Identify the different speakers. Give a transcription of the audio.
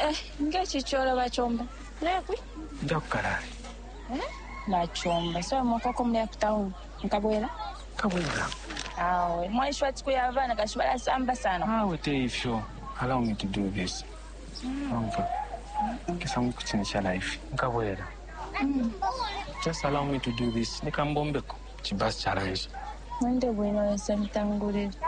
Speaker 1: Chichola bachomba. Lekwi?
Speaker 2: Njakukalale.
Speaker 1: Bachomba. So mukoko mle kutahu. Nkabwela?
Speaker 2: Kabwela.
Speaker 1: Awe, mwaishwa tiku ya vana kashwala samba sana.
Speaker 2: Wait if you allow me to do this. Kisa mkuchinisha life. Nkabwela. Just allow me to do this. Nikambombeko. Chibasi charaisha.
Speaker 1: Mwende bwino ya samtangule.